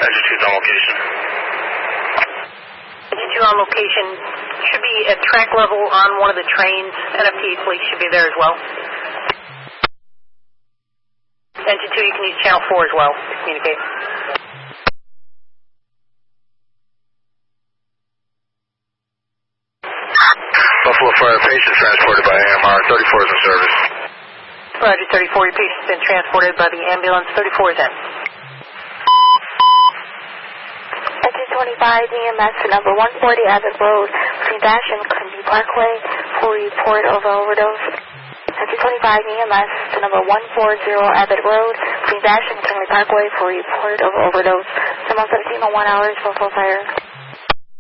Engine 2's on location. Engine 2 on location. Should be at track level on one of the trains. NFT police should be there as well. Engine 2, you can use channel 4 as well to communicate. Buffalo Fire patient transported by AMR. 34 is in service. Roger, 34. Your patient's been transported by the ambulance. 34 is in. Engine 25 EMS to number 140 Abbott Road between Dash and Clinton Parkway for report of overdose. Engine 25 EMS to number 140 Abbott Road between Dash and Clinton Parkway for report of overdose. Someone 1701 hours for full fire.